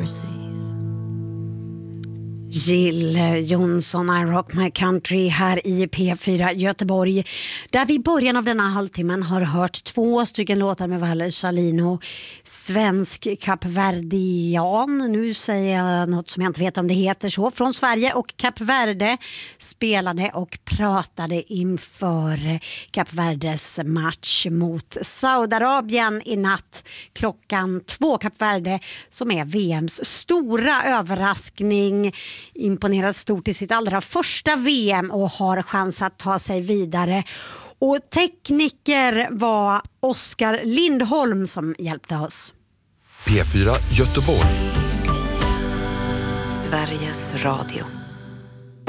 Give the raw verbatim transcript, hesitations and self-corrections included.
overseas. Jill Johnson, I Rock My Country här i P fyra Göteborg, där vi i början av denna halvtimmen har hört två stycken låtar med Valle Chalino, svensk kapverdian, nu säger jag något som jag inte vet om det heter så, från Sverige, och Kap Verde spelade och pratade inför Kap Verdes match mot Saudiarabien i natt klockan två. Kap Verde som är V M:s stora överraskning, imponerat stort i sitt allra första V M och har chans att ta sig vidare. Och tekniker var Oskar Lindholm som hjälpte oss. P fyra Göteborg. Sveriges Radio.